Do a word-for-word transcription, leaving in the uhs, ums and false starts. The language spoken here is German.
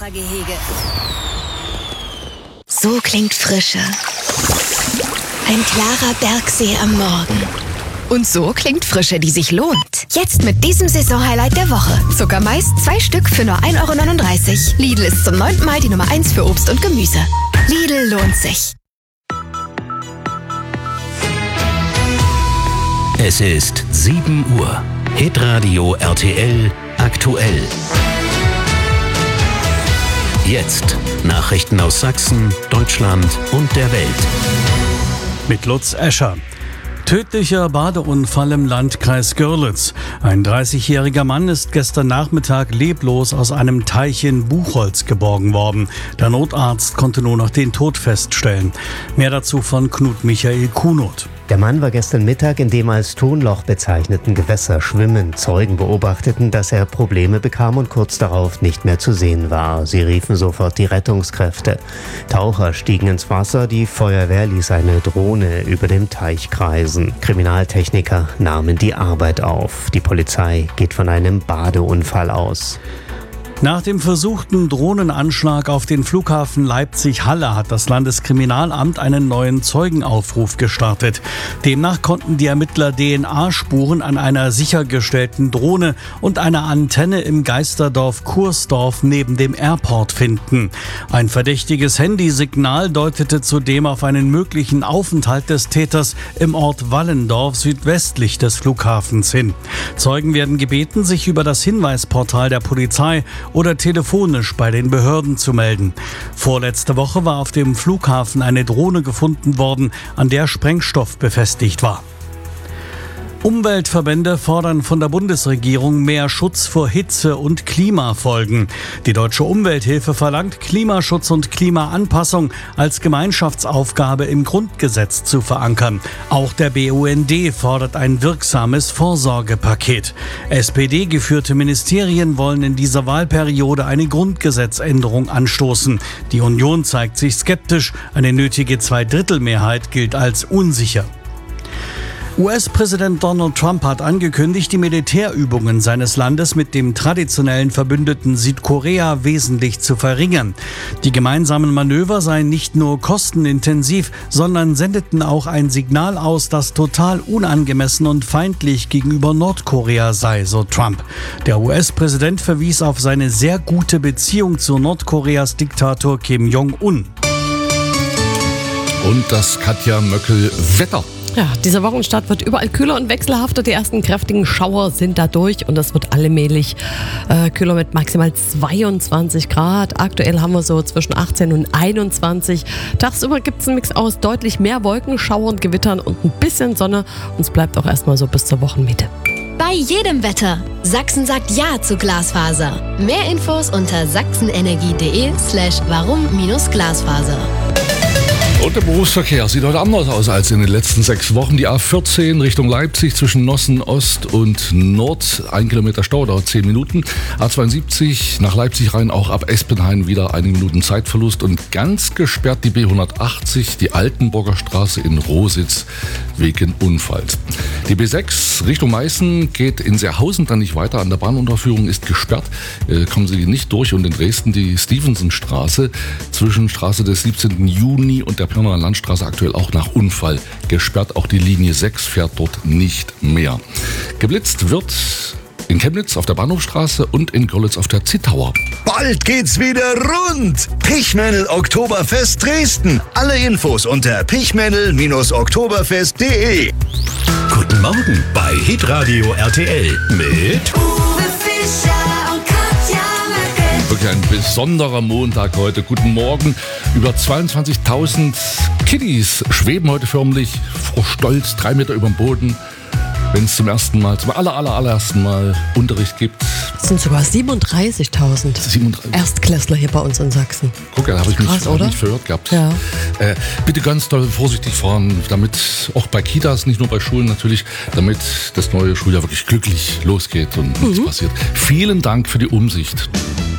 Tauchergehege. So klingt Frische. Ein klarer Bergsee am Morgen. Und so klingt Frische, die sich lohnt. Jetzt mit diesem Saisonhighlight der Woche. Zuckermais, zwei Stück für nur ein Euro neununddreißig. Lidl ist zum neunten Mal die Nummer eins für Obst und Gemüse. Lidl lohnt sich. Es ist sieben Uhr. Hitradio R T L aktuell. Jetzt Nachrichten aus Sachsen, Deutschland und der Welt. Mit Lutz Escher. Tödlicher Badeunfall im Landkreis Görlitz. Ein dreißigjähriger Mann ist gestern Nachmittag leblos aus einem Teich in Buchholz geborgen worden. Der Notarzt konnte nur noch den Tod feststellen. Mehr dazu von Knut Michael Kuhnot. Der Mann war gestern Mittag in dem als Tonloch bezeichneten Gewässer schwimmen. Zeugen beobachteten, dass er Probleme bekam und kurz darauf nicht mehr zu sehen war. Sie riefen sofort die Rettungskräfte. Taucher stiegen ins Wasser, die Feuerwehr ließ eine Drohne über dem Teich kreisen. Kriminaltechniker nahmen die Arbeit auf. Die Polizei geht von einem Badeunfall aus. Nach dem versuchten Drohnenanschlag auf den Flughafen Leipzig-Halle hat das Landeskriminalamt einen neuen Zeugenaufruf gestartet. Demnach konnten die Ermittler D N A-Spuren an einer sichergestellten Drohne und einer Antenne im Geisterdorf Kursdorf neben dem Airport finden. Ein verdächtiges Handysignal deutete zudem auf einen möglichen Aufenthalt des Täters im Ort Wallendorf südwestlich des Flughafens hin. Zeugen werden gebeten, sich über das Hinweisportal der Polizei oder telefonisch bei den Behörden zu melden. Vorletzte Woche war auf dem Flughafen eine Drohne gefunden worden, an der Sprengstoff befestigt war. Umweltverbände fordern von der Bundesregierung mehr Schutz vor Hitze- und Klimafolgen. Die Deutsche Umwelthilfe verlangt, Klimaschutz und Klimaanpassung als Gemeinschaftsaufgabe im Grundgesetz zu verankern. Auch der B U N D fordert ein wirksames Vorsorgepaket. S P D-geführte Ministerien wollen in dieser Wahlperiode eine Grundgesetzänderung anstoßen. Die Union zeigt sich skeptisch. Eine nötige Zweidrittelmehrheit gilt als unsicher. U S-Präsident Donald Trump hat angekündigt, die Militärübungen seines Landes mit dem traditionellen Verbündeten Südkorea wesentlich zu verringern. Die gemeinsamen Manöver seien nicht nur kostenintensiv, sondern sendeten auch ein Signal aus, das total unangemessen und feindlich gegenüber Nordkorea sei, so Trump. Der U S-Präsident verwies auf seine sehr gute Beziehung zu Nordkoreas Diktator Kim Jong-un. Und das Katja Möckel-Wetter. Ja, dieser Wochenstart wird überall kühler und wechselhafter. Die ersten kräftigen Schauer sind da durch und es wird allmählich äh, kühler mit maximal zweiundzwanzig Grad. Aktuell haben wir so zwischen achtzehn und einundzwanzig. Tagsüber gibt es einen Mix aus deutlich mehr Wolken, Schauern, Gewittern und ein bisschen Sonne. Und es bleibt auch erstmal so bis zur Wochenmitte. Bei jedem Wetter. Sachsen sagt Ja zu Glasfaser. Mehr Infos unter sachsenenergie.de slash warum-glasfaser. Und der Berufsverkehr sieht heute anders aus als in den letzten sechs Wochen. Die A vierzehn Richtung Leipzig zwischen Nossen Ost und Nord. Ein Kilometer Stau, dauert zehn Minuten. A zweiundsiebzig nach Leipzig rein, auch ab Espenhain wieder einige Minuten Zeitverlust. Und ganz gesperrt die B hundertachtzig, die Altenburger Straße in Rositz wegen Unfalls. Die B sechs Richtung Meißen geht in Seerhausen dann nicht weiter. An der Bahnunterführung ist gesperrt. Äh, kommen Sie nicht durch. Und in Dresden die Stevensonstraße zwischen Straße des siebzehnten Juni und der Pirnaer Landstraße aktuell auch nach Unfall gesperrt. Auch die Linie sechs fährt dort nicht mehr. Geblitzt wird in Chemnitz auf der Bahnhofstraße und in Görlitz auf der Zittauer. Bald geht's wieder rund. Pichmännel Oktoberfest Dresden. Alle Infos unter pichmännel Oktoberfest punkt de. Guten Morgen bei Hitradio R T L mit Uwe Fischer und Katja Möckel. Wirklich ein besonderer Montag heute. Guten Morgen. Über zweiundzwanzigtausend Kiddies schweben heute förmlich vor Stolz drei Meter über dem Boden, wenn es zum ersten Mal, zum aller, aller, allerersten Mal Unterricht gibt. Es sind sogar siebenunddreißigtausend siebenunddreißig Erstklässler hier bei uns in Sachsen. Guck, da habe ich mich Krass, noch oder? nicht verhört gehabt. Ja. Äh, bitte ganz doll vorsichtig fahren, damit auch bei Kitas, nicht nur bei Schulen natürlich, damit das neue Schuljahr wirklich glücklich losgeht und nichts Mhm. passiert. Vielen Dank für die Umsicht.